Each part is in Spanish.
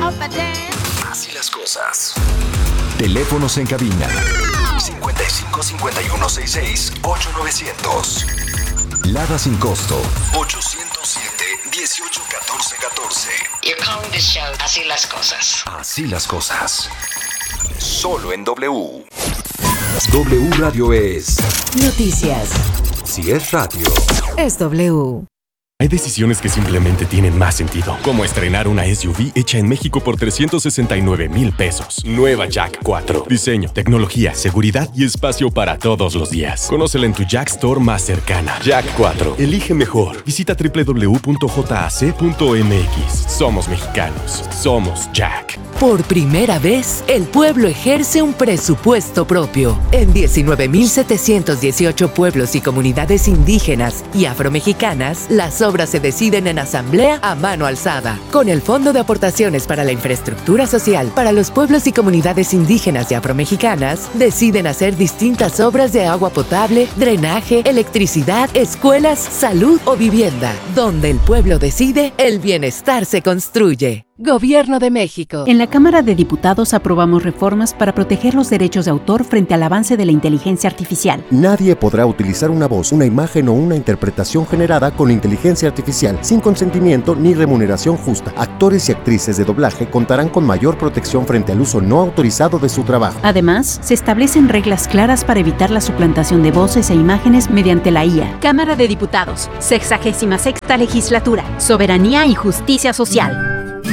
Así las cosas. Teléfonos en cabina 55 51 66 8900. Lada sin costo 807 18 14 14. You're calling this show Así las cosas. Así las cosas. Solo en W. W Radio es noticias. Si es radio, es W. Hay decisiones que simplemente tienen más sentido, como estrenar una SUV hecha en México por 369,000 pesos. Nueva Jack 4. Diseño, tecnología, seguridad y espacio para todos los días. Conócela en tu Jack Store más cercana. Jack 4. Elige mejor. Visita www.jac.mx. Somos mexicanos. Somos Jack. Por primera vez, el pueblo ejerce un presupuesto propio. En 19,718 pueblos y comunidades indígenas y afromexicanas, las obras se deciden en asamblea a mano alzada. Con el Fondo de Aportaciones para la Infraestructura Social para los pueblos y comunidades indígenas y afromexicanas, deciden hacer distintas obras de agua potable, drenaje, electricidad, escuelas, salud o vivienda. Donde el pueblo decide, el bienestar se construye. Gobierno de México. En la Cámara de Diputados aprobamos reformas para proteger los derechos de autor frente al avance de la inteligencia artificial. Nadie podrá utilizar una voz, una imagen o una interpretación generada con inteligencia artificial sin consentimiento ni remuneración justa. Actores y actrices de doblaje contarán con mayor protección frente al uso no autorizado de su trabajo. Además, se establecen reglas claras para evitar la suplantación de voces e imágenes mediante la IA. Cámara de Diputados, 66ª Legislatura, Soberanía y Justicia Social.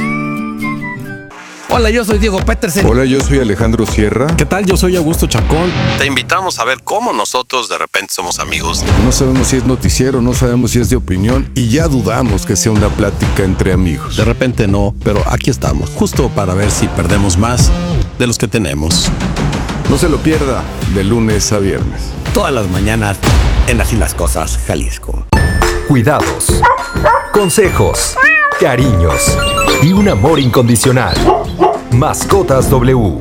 Hola, yo soy Diego Petersen. Hola, yo soy Alejandro Sierra. ¿Qué tal? Yo soy Augusto Chacón. Te invitamos a ver cómo nosotros de repente somos amigos. No sabemos si es noticiero, no sabemos si es de opinión y ya dudamos que sea una plática entre amigos. De repente no, pero aquí estamos, justo para ver si perdemos más de los que tenemos. No se lo pierda, de lunes a viernes. Todas las mañanas en Así las Cosas, Jalisco. cuidados, consejos, cariños y un amor incondicional. Mascotas W.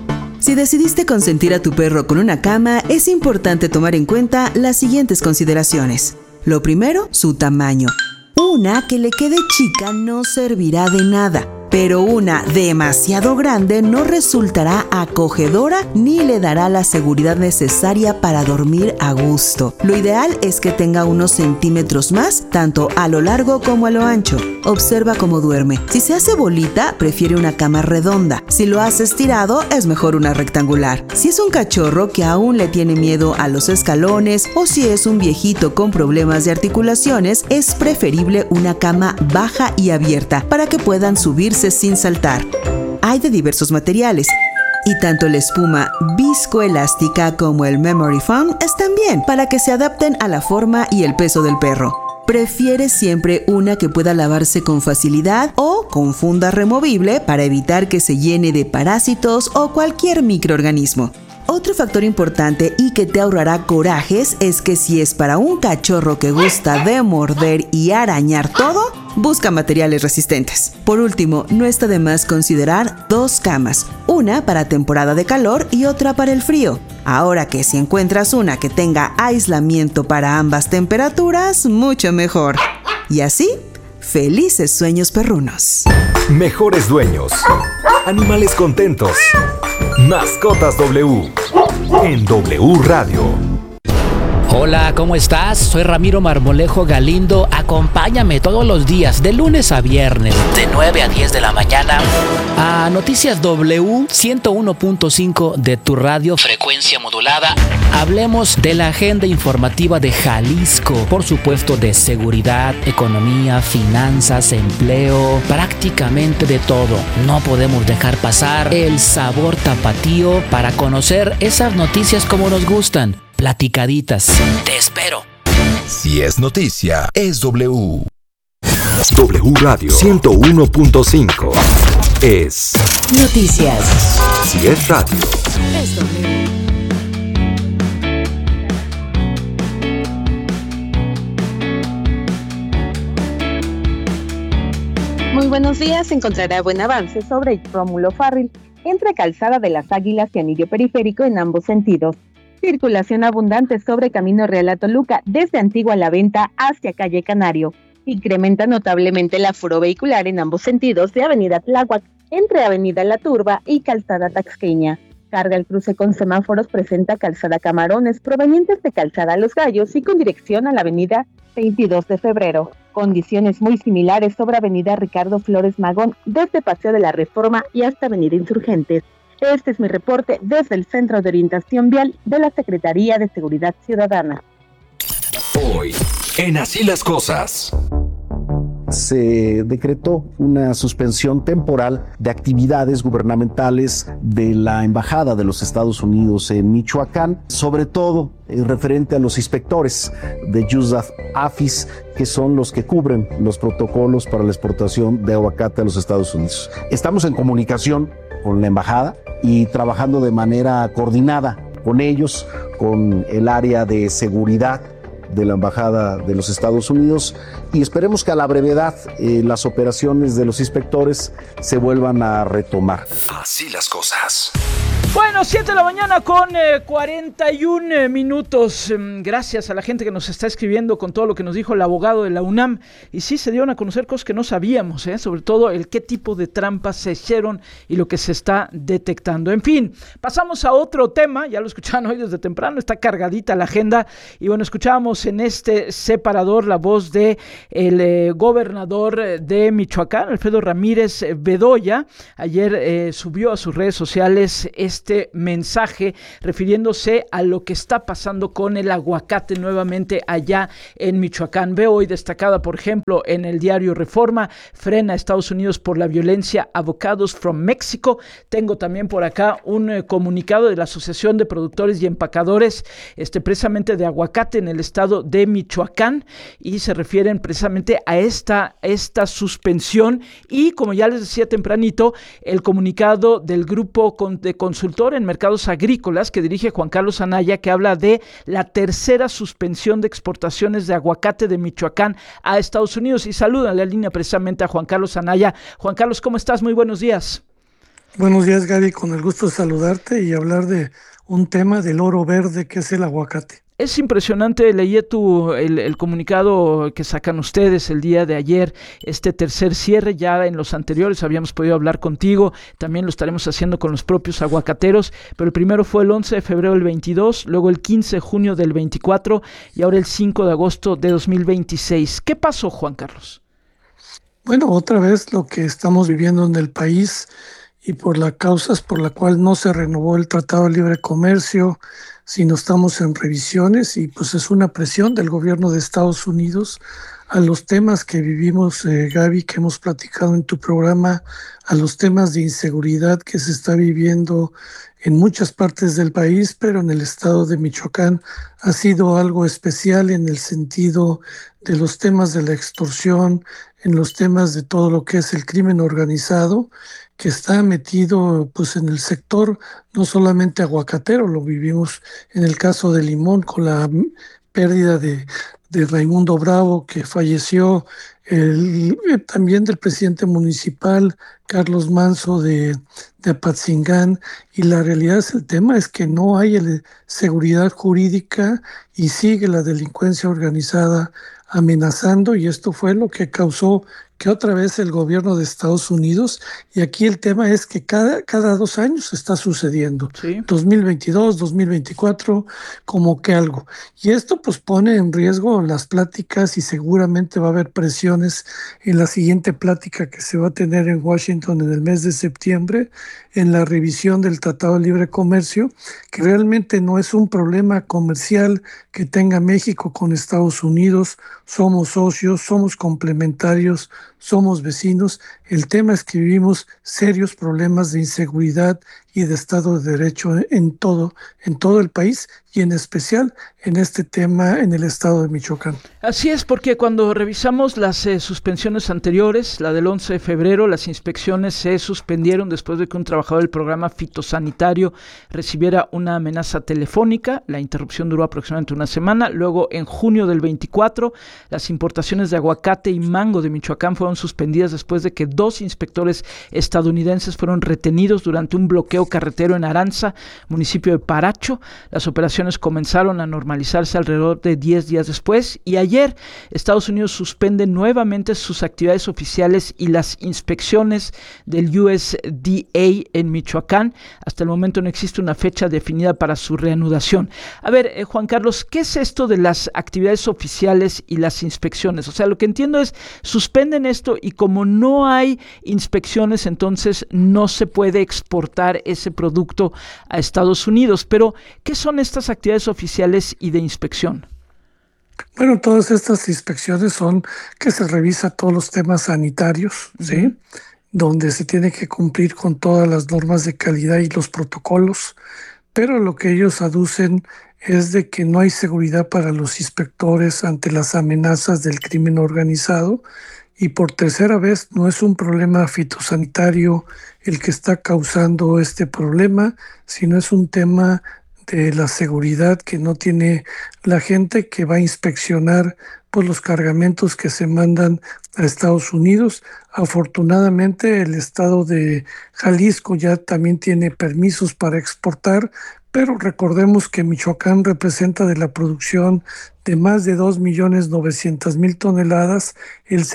Si decidiste consentir a tu perro con una cama, es importante tomar en cuenta las siguientes consideraciones. Lo primero, su tamaño. Una que le quede chica no servirá de nada, pero una demasiado grande no resultará acogedora ni le dará la seguridad necesaria para dormir a gusto. Lo ideal es que tenga unos centímetros más, tanto a lo largo como a lo ancho. Observa cómo duerme. Si se hace bolita, prefiere una cama redonda. Si lo hace estirado, es mejor una rectangular. Si es un cachorro que aún le tiene miedo a los escalones o si es un viejito con problemas de articulaciones, es preferible una cama baja y abierta para que puedan subirse sin saltar. Hay de diversos materiales y tanto la espuma viscoelástica como el memory foam están bien para que se adapten a la forma y el peso del perro. Prefiere siempre una que pueda lavarse con facilidad o con funda removible para evitar que se llene de parásitos o cualquier microorganismo. Otro factor importante y que te ahorrará corajes es que si es para un cachorro que gusta de morder y arañar todo, busca materiales resistentes. Por último, no está de más considerar 2 camas, una para temporada de calor y otra para el frío. Ahora que si encuentras una que tenga aislamiento para ambas temperaturas, mucho mejor. Y así, felices sueños perrunos. Mejores dueños. Animales contentos. Mascotas W. En W Radio. Hola, ¿cómo estás? Soy Ramiro Marmolejo Galindo. Acompáñame todos los días, de lunes a viernes, de 9 a 10 de la mañana, a Noticias W 101.5 de tu radio, frecuencia modulada. Hablemos de la agenda informativa de Jalisco, por supuesto de seguridad, economía, finanzas, empleo, prácticamente de todo. No podemos dejar pasar el sabor tapatío para conocer esas noticias como nos gustan. Platicaditas. Te espero. Si es noticia, es W. W Radio 101.5 es noticias. Si es radio, es W. Muy buenos días. Encontrará buen avance sobre Rómulo Farril entre Calzada de las Águilas y Anillo Periférico en ambos sentidos. Circulación abundante sobre Camino Real a Toluca, desde Antigua La Venta hacia Calle Canario. Incrementa notablemente el aforo vehicular en ambos sentidos de Avenida Tláhuac entre Avenida La Turba y Calzada Taxqueña. Carga el cruce con semáforos presenta Calzada Camarones provenientes de Calzada Los Gallos y con dirección a la Avenida 22 de Febrero. Condiciones muy similares sobre Avenida Ricardo Flores Magón desde Paseo de la Reforma y hasta Avenida Insurgentes. Este es mi reporte desde el Centro de Orientación Vial de la Secretaría de Seguridad Ciudadana. Hoy, en Así las Cosas. Se decretó una suspensión temporal de actividades gubernamentales de la Embajada de los Estados Unidos en Michoacán, sobre todo referente a los inspectores de USDA APHIS, que son los que cubren los protocolos para la exportación de aguacate a los Estados Unidos. Estamos en comunicación con la Embajada y trabajando de manera coordinada con ellos, con el área de seguridad de la Embajada de los Estados Unidos, y esperemos que a la brevedad las operaciones de los inspectores se vuelvan a retomar. Así las cosas. Bueno, 7 de la mañana con 41 minutos. Gracias a la gente que nos está escribiendo con todo lo que nos dijo el abogado de la UNAM. Y sí, se dieron a conocer cosas que no sabíamos, sobre todo el qué tipo de trampas se hicieron y lo que se está detectando. En fin, pasamos a otro tema. Ya lo escuchaban hoy desde temprano, está cargadita la agenda. Y bueno, escuchábamos en este separador la voz de el gobernador de Michoacán, Alfredo Ramírez Bedoya. Ayer subió a sus redes sociales este mensaje refiriéndose a lo que está pasando con el aguacate nuevamente allá en Michoacán. Veo hoy destacada, por ejemplo, en el diario Reforma: frena a Estados Unidos por la violencia, avocados from México. Tengo también por acá un comunicado de la Asociación de Productores y Empacadores, precisamente de aguacate en el estado de Michoacán, y se refieren precisamente a esta suspensión. Y como ya les decía tempranito, el comunicado del grupo de consultor en mercados agrícolas que dirige Juan Carlos Anaya, que habla de la tercera suspensión de exportaciones de aguacate de Michoacán a Estados Unidos. Y saluda en la línea precisamente a Juan Carlos Anaya. Juan Carlos, ¿cómo estás? Muy buenos días. Buenos días, Gaby, con el gusto de saludarte y hablar de un tema del oro verde que es el aguacate. Es impresionante, leí el comunicado que sacan ustedes el día de ayer, este tercer cierre. Ya en los anteriores habíamos podido hablar contigo, también lo estaremos haciendo con los propios aguacateros, pero el primero fue el 11 de febrero del 22, luego el 15 de junio del 24 y ahora el 5 de agosto de 2026. ¿Qué pasó, Juan Carlos? Bueno, otra vez lo que estamos viviendo en el país y por las causas por la cual no se renovó el Tratado de Libre Comercio, sino estamos en revisiones, y pues es una presión del gobierno de Estados Unidos a los temas que vivimos, Gaby, que hemos platicado en tu programa, a los temas de inseguridad que se está viviendo en muchas partes del país, pero en el estado de Michoacán ha sido algo especial en el sentido de los temas de la extorsión, en los temas de todo lo que es el crimen organizado, que está metido pues en el sector no solamente aguacatero, lo vivimos en el caso de Limón con la pérdida de Raimundo Bravo, que falleció, también del presidente municipal Carlos Manso de Apatzingán, y la realidad es el tema es que no hay seguridad jurídica y sigue la delincuencia organizada amenazando, y esto fue lo que causó que otra vez el gobierno de Estados Unidos, y aquí el tema es que cada 2 años está sucediendo, ¿sí? 2022, 2024, como que algo. Y esto pues pone en riesgo las pláticas, y seguramente va a haber presiones en la siguiente plática que se va a tener en Washington en el mes de septiembre, en la revisión del Tratado de Libre Comercio, que realmente no es un problema comercial que tenga México con Estados Unidos. Somos socios, somos complementarios, somos vecinos. El tema es que vivimos serios problemas de inseguridad y de Estado de Derecho en todo el país, y en especial en este tema en el estado de Michoacán. Así es, porque cuando revisamos las suspensiones anteriores, la del 11 de febrero, las inspecciones se suspendieron después de que un trabajador del programa fitosanitario recibiera una amenaza telefónica. La interrupción duró aproximadamente una semana. Luego, en junio del 24, las importaciones de aguacate y mango de Michoacán fueron fueron suspendidas después de que 2 inspectores estadounidenses fueron retenidos durante un bloqueo carretero en Aranza, municipio de Paracho. Las operaciones comenzaron a normalizarse alrededor de 10 días después, y ayer Estados Unidos suspende nuevamente sus actividades oficiales y las inspecciones del USDA en Michoacán. Hasta el momento no existe una fecha definida para su reanudación. A ver, Juan Carlos, ¿qué es esto de las actividades oficiales y las inspecciones? O sea, lo que entiendo es, suspenden esto y como no hay inspecciones, entonces no se puede exportar ese producto a Estados Unidos. Pero, ¿qué son estas actividades oficiales y de inspección? Bueno, todas estas inspecciones son que se revisa todos los temas sanitarios, ¿sí? Donde se tiene que cumplir con todas las normas de calidad y los protocolos, pero lo que ellos aducen es de que no hay seguridad para los inspectores ante las amenazas del crimen organizado, y por tercera vez no es un problema fitosanitario el que está causando este problema, sino es un tema de la seguridad que no tiene la gente que va a inspeccionar pues los cargamentos que se mandan a Estados Unidos. Afortunadamente el estado de Jalisco ya también tiene permisos para exportar, pero recordemos que Michoacán representa de la producción de más de 2.900.000 toneladas, el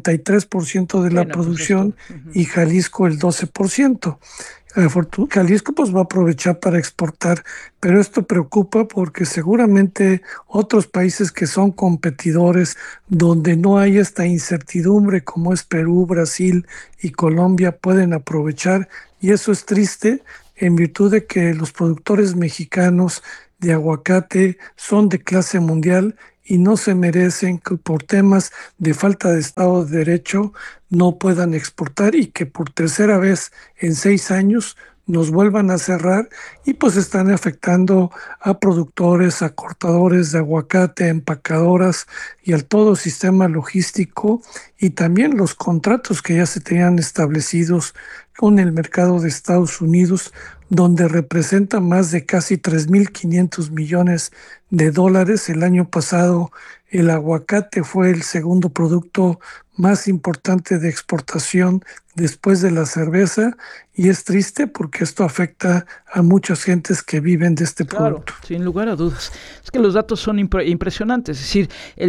73% de la producción, y Jalisco el 12%. Jalisco pues va a aprovechar para exportar, pero esto preocupa porque seguramente otros países que son competidores donde no hay esta incertidumbre como es Perú, Brasil y Colombia pueden aprovechar, y eso es triste en virtud de que los productores mexicanos de aguacate son de clase mundial y no se merecen que por temas de falta de Estado de Derecho no puedan exportar y que por tercera vez en 6 años nos vuelvan a cerrar, y pues están afectando a productores, a cortadores de aguacate, a empacadoras y al todo sistema logístico, y también los contratos que ya se tenían establecidos con el mercado de Estados Unidos, donde representa más de casi 3.500 millones de dólares. El año pasado el aguacate fue el segundo producto más importante de exportación después de la cerveza, y es triste porque esto afecta a muchas gentes que viven de este producto. Sin lugar a dudas. Es que los datos son impresionantes. Es decir, el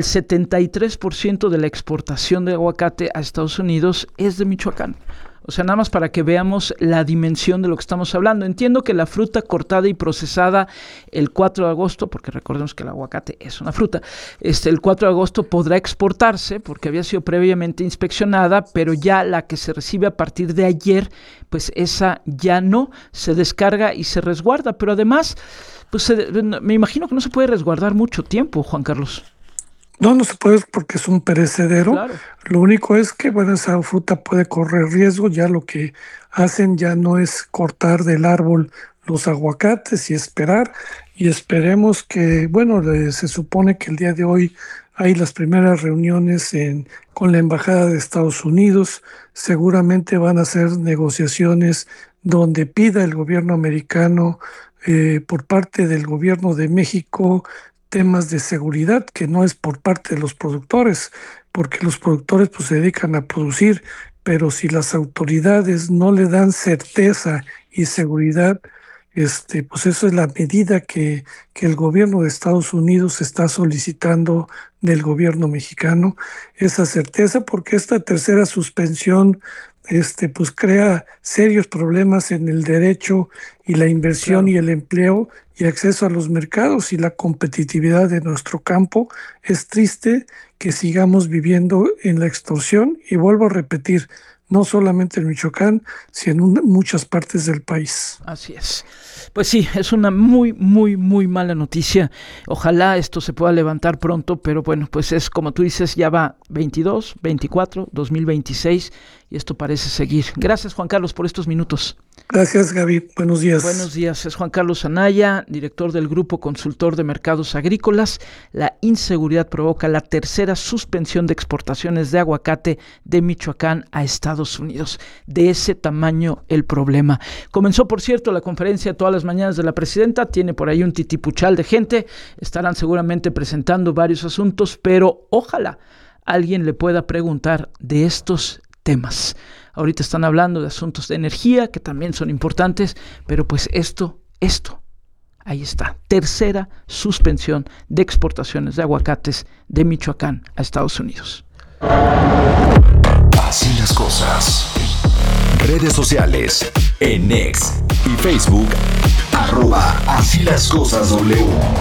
73% de la exportación de aguacate a Estados Unidos es de Michoacán. O sea, nada más para que veamos la dimensión de lo que estamos hablando. Entiendo que la fruta cortada y procesada el 4 de agosto, porque recordemos que el aguacate es una fruta, el 4 de agosto podrá exportarse porque había sido previamente inspeccionada, pero ya la que se recibe a partir de ayer, pues esa ya no, se descarga y se resguarda. Pero además, pues me imagino que no se puede resguardar mucho tiempo, Juan Carlos. No se puede porque es un perecedero. Claro. Lo único es que, bueno, esa fruta puede correr riesgo. Ya lo que hacen ya no es cortar del árbol los aguacates y esperar. Y esperemos que, bueno, se supone que el día de hoy hay las primeras reuniones con la Embajada de Estados Unidos. Seguramente van a ser negociaciones donde pida el gobierno americano por parte del gobierno de México temas de seguridad, que no es por parte de los productores, porque los productores pues se dedican a producir, pero si las autoridades no le dan certeza y seguridad, pues eso es la medida que el gobierno de Estados Unidos está solicitando del gobierno mexicano, esa certeza, porque esta tercera suspensión pues crea serios problemas en el derecho y la inversión, claro, y el empleo y acceso a los mercados y la competitividad de nuestro campo. Es triste que sigamos viviendo en la extorsión, y vuelvo a repetir, no solamente en Michoacán, sino en muchas partes del país. Así es. Pues sí, es una muy, muy, muy mala noticia. Ojalá esto se pueda levantar pronto, pero bueno, pues es como tú dices, ya va 22, 24, 2026 y esto parece seguir. Gracias, Juan Carlos, por estos minutos. Gracias, Gaby. Buenos días. Buenos días. Es Juan Carlos Anaya, director del Grupo Consultor de Mercados Agrícolas. La inseguridad provoca la tercera suspensión de exportaciones de aguacate de Michoacán a Estados Unidos. De ese tamaño el problema. Comenzó, por cierto, la conferencia todas las mañanas de la presidenta. Tiene por ahí un titipuchal de gente. Estarán seguramente presentando varios asuntos, pero ojalá alguien le pueda preguntar de estos temas. Ahorita están hablando de asuntos de energía, que también son importantes, pero pues esto, ahí está. Tercera suspensión de exportaciones de aguacates de Michoacán a Estados Unidos. Así las cosas. Redes sociales, en X y Facebook, @Así las cosas W.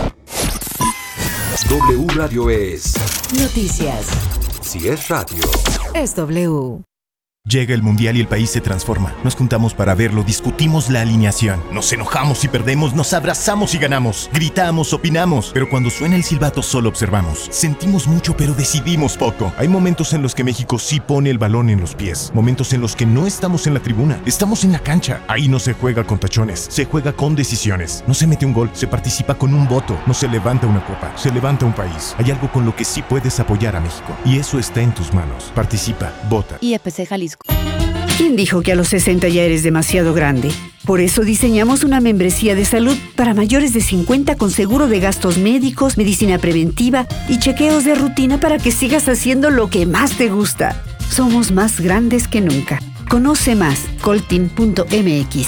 W Radio es noticias. Si es radio, es W. Llega el Mundial y el país se transforma. Nos juntamos para verlo, discutimos la alineación. Nos enojamos y perdemos, nos abrazamos y ganamos. Gritamos, opinamos. Pero cuando suena el silbato solo observamos. Sentimos mucho pero decidimos poco. Hay momentos en los que México sí pone el balón en los pies. Momentos en los que no estamos en la tribuna. Estamos en la cancha. Ahí no se juega con tachones. Se juega con decisiones. No se mete un gol, se participa con un voto. No se levanta una copa, se levanta un país. Hay algo con lo que sí puedes apoyar a México. Y eso está en tus manos. Participa, vota. IEPC Jalisco. ¿Quién dijo que a los 60 ya eres demasiado grande? Por eso diseñamos una membresía de salud para mayores de 50 con seguro de gastos médicos, medicina preventiva y chequeos de rutina para que sigas haciendo lo que más te gusta. Somos más grandes que nunca. Conoce más, coltin.mx.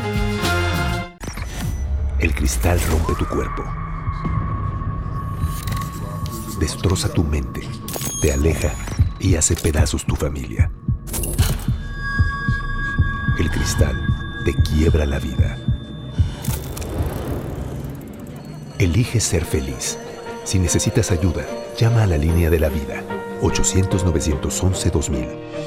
el cristal rompe tu cuerpo. Destroza tu mente, te aleja y hace pedazos tu familia. El cristal te quiebra la vida. Elige ser feliz. Si necesitas ayuda, llama a la línea de la vida. 800-911-2000.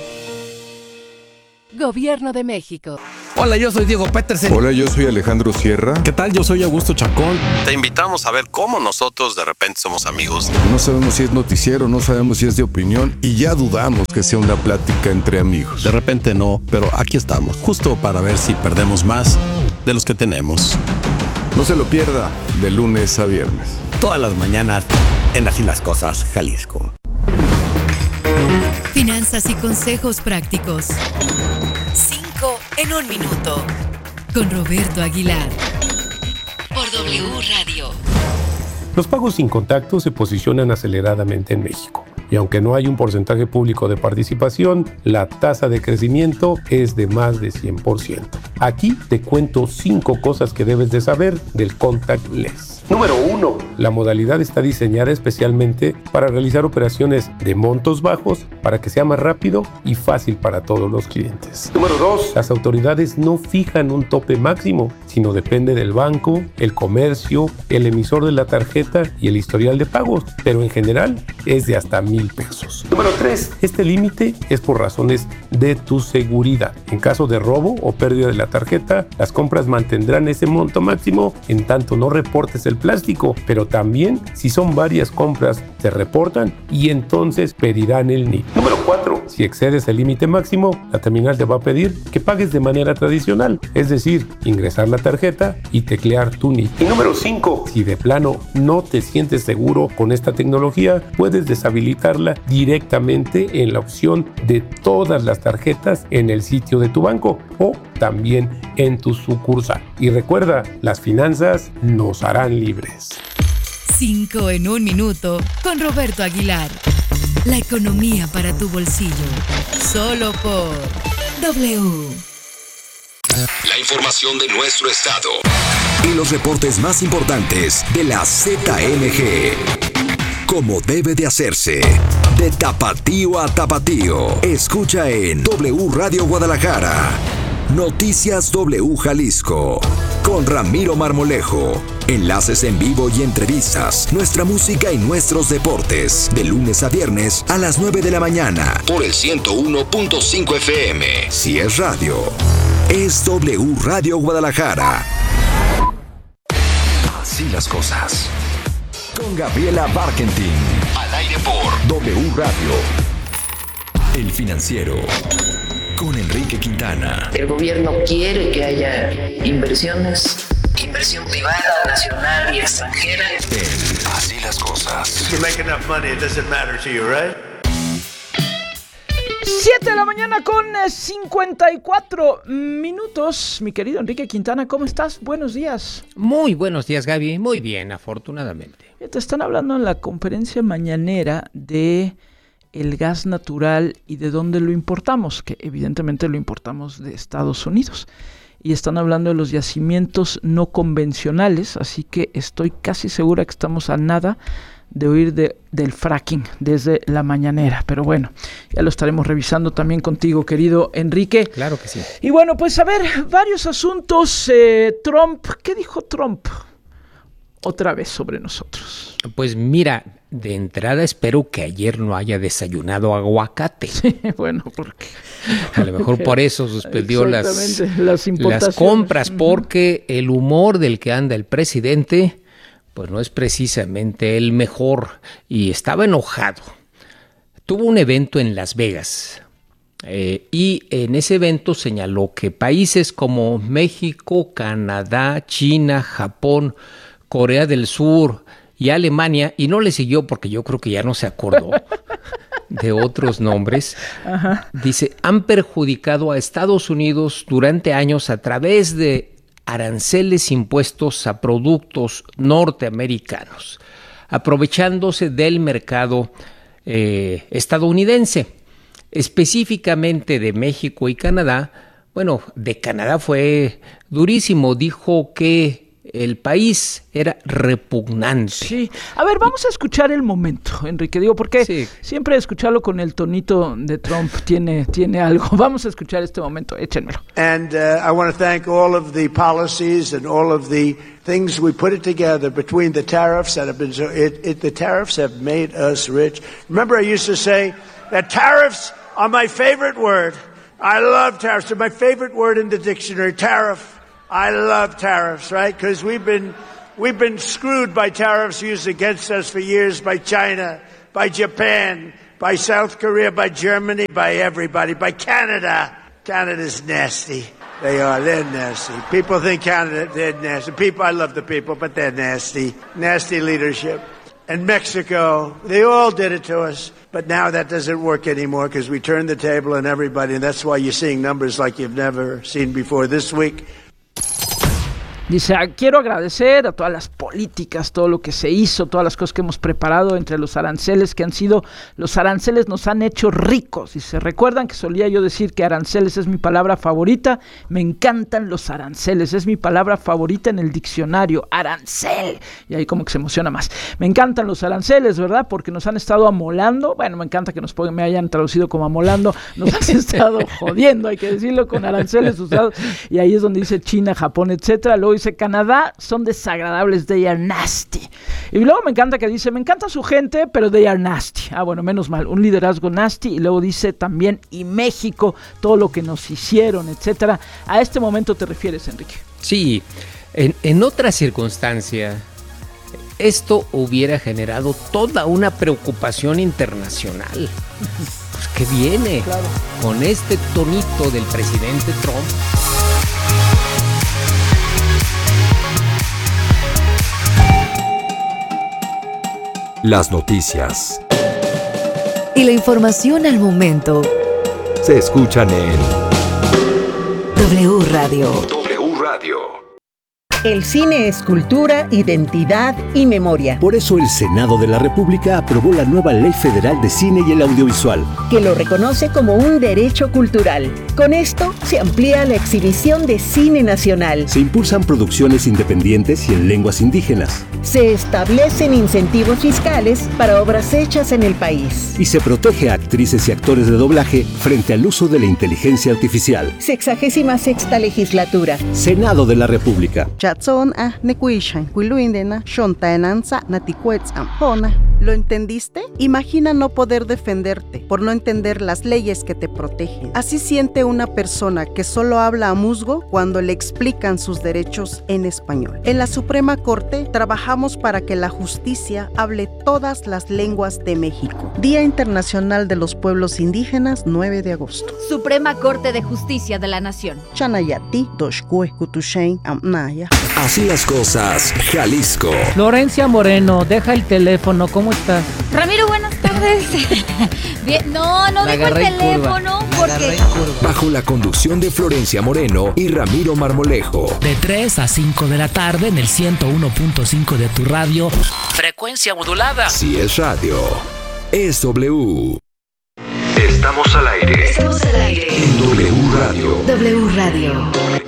Gobierno de México. Hola, yo soy Diego Petersen. Hola, yo soy Alejandro Sierra. ¿Qué tal? Yo soy Augusto Chacón. Te invitamos a ver cómo nosotros de repente somos amigos. No sabemos si es noticiero, no sabemos si es de opinión y ya dudamos que sea una plática entre amigos. De repente no, pero aquí estamos, justo para ver si perdemos más de los que tenemos. No se lo pierda, de lunes a viernes. Todas las mañanas en Así las Cosas, Jalisco. Finanzas y consejos prácticos. 5 en 1 minuto. Con Roberto Aguilar. Por W Radio. Los pagos sin contacto se posicionan aceleradamente en México. Y aunque no hay un porcentaje público de participación, la tasa de crecimiento es de más de 100%. Aquí te cuento 5 cosas que debes de saber del contactless. Número 1. La modalidad está diseñada especialmente para realizar operaciones de montos bajos para que sea más rápido y fácil para todos los clientes. Número 2. Las autoridades no fijan un tope máximo, sino depende del banco, el comercio, el emisor de la tarjeta y el historial de pagos, pero en general es de hasta 1,000 pesos. Número 3. Este límite es por razones de tu seguridad. En caso de robo o pérdida de la tarjeta, las compras mantendrán ese monto máximo en tanto no reportes el plástico, pero también si son varias compras se reportan y entonces pedirán el NIP. Número 4. Si excedes el límite máximo, la terminal te va a pedir que pagues de manera tradicional, es decir, ingresar la tarjeta y teclear tu NIP. Y número 5. Si de plano no te sientes seguro con esta tecnología, puedes deshabilitarla directamente en la opción de todas las tarjetas en el sitio de tu banco o también en tu sucursal. Y recuerda, las finanzas nos harán libres. 5 en 1 minuto con Roberto Aguilar. La economía para tu bolsillo. Solo por W. La información de nuestro estado y los reportes más importantes de la ZMG. Como debe de hacerse. De tapatío a tapatío. Escucha en W Radio Guadalajara. Noticias W Jalisco. Con Ramiro Marmolejo. Enlaces en vivo y entrevistas. Nuestra música y nuestros deportes. De lunes a viernes a las 9 de la mañana. Por el 101.5 FM. Si es radio, es W Radio Guadalajara. Así las cosas. Con Gabriela Barkentin. Al aire por W Radio. El Financiero. Con Enrique Quintana. El gobierno quiere que haya inversiones, inversión privada, nacional y extranjera. Así las cosas. You make enough money, it doesn't matter to you, right? 7 de la mañana con 54 minutos. Mi querido Enrique Quintana, ¿cómo estás? Buenos días. Muy buenos días, Gaby. Muy bien, afortunadamente. Te están hablando en la conferencia mañanera de el gas natural y de dónde lo importamos, que evidentemente lo importamos de Estados Unidos. Y están hablando de los yacimientos no convencionales, así que estoy casi segura que estamos a nada de oír del fracking desde la mañanera. Pero bueno, ya lo estaremos revisando también contigo, querido Enrique. Claro que sí. Y bueno, pues a ver, varios asuntos. Trump, ¿qué dijo Trump otra vez sobre nosotros? Pues mira, de entrada espero que ayer no haya desayunado aguacate. Sí, bueno, porque a lo mejor por eso suspendió las compras, porque el humor del que anda el presidente pues no es precisamente el mejor, y estaba enojado. Tuvo un evento en Las Vegas, y en ese evento señaló que países como México, Canadá, China, Japón, Corea del Sur y Alemania, y no le siguió porque yo creo que ya no se acordó de otros nombres, dice, han perjudicado a Estados Unidos durante años a través de aranceles impuestos a productos norteamericanos, aprovechándose del mercado estadounidense, específicamente de México y Canadá. Bueno, de Canadá fue durísimo, dijo que el país era repugnante. Sí, a ver, vamos a escuchar el momento, Enrique, digo, porque siempre escucharlo con el tonito de Trump tiene algo. Vamos a escuchar este momento, échenmelo. And I want to thank all of the policies and all of the things we put it together between the tariffs that have been the tariffs have made us rich. Remember, I used to say that tariffs are my favorite word. I love tariffs. They're my favorite word in the dictionary, tariff. I love tariffs, right? Because we've been screwed by tariffs used against us for years by China, by Japan, by South Korea, by Germany, by everybody, by Canada. Canada's nasty. They are. They're nasty. People think Canada, they're nasty. People, I love the people, but they're nasty. Nasty leadership. And Mexico, they all did it to us. But now that doesn't work anymore because we turned the table on everybody, and that's why you're seeing numbers like you've never seen before. This week, dice, quiero agradecer a todas las políticas, todo lo que se hizo, todas las cosas que hemos preparado entre los aranceles que han sido, los aranceles nos han hecho ricos. Dice, recuerdan que solía yo decir que aranceles es mi palabra favorita, me encantan los aranceles, es mi palabra favorita en el diccionario, arancel, y ahí como que se emociona más. Me encantan los aranceles, ¿verdad? Porque nos han estado amolando, bueno, me encanta que me hayan traducido como amolando, nos han estado jodiendo, hay que decirlo, con aranceles usados, y ahí es donde dice China, Japón, etcétera. Luego dice, Canadá son desagradables, they are nasty. Y luego me encanta que dice, me encanta su gente, pero they are nasty. Ah, bueno, menos mal, un liderazgo nasty. Y luego dice también, y México, todo lo que nos hicieron, etcétera. ¿A este momento te refieres, Enrique? Sí, en otra circunstancia, esto hubiera generado toda una preocupación internacional. Pues que viene con este tonito del presidente Trump. Las noticias y la información al momento se escuchan en W Radio. W Radio. El cine es cultura, identidad y memoria. Por eso el Senado de la República aprobó la nueva Ley Federal de Cine y el Audiovisual, que lo reconoce como un derecho cultural. Con esto se amplía la exhibición de cine nacional. Se impulsan producciones independientes y en lenguas indígenas. Se establecen incentivos fiscales para obras hechas en el país. Y se protege a actrices y actores de doblaje frente al uso de la inteligencia artificial. 66ª legislatura. Senado de la República. ¿Lo entendiste? Imagina no poder defenderte por no entender las leyes que te protegen. Así siente una persona que solo habla a musgo cuando le explican sus derechos en español. En la Suprema Corte trabajamos para que la justicia hable todas las lenguas de México. Día Internacional de los Pueblos Indígenas, 9 de agosto. Suprema Corte de Justicia de la Nación. Chanayati, Doshkue, Kutushain, Amnaya. Así las cosas, Jalisco. Florencia Moreno, deja el teléfono, ¿cómo estás? Ramiro, buenas tardes. Bien, no dejo el teléfono porque... Bajo la conducción de Florencia Moreno y Ramiro Marmolejo. De 3 a 5 de la tarde en el 101.5 de tu radio. Frecuencia modulada. Si es radio, es W. Estamos al aire. Estamos al aire. En W Radio. W Radio.